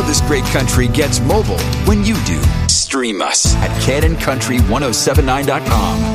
know this great country gets mobile when you do. Stream us at CanonCountry1079.com.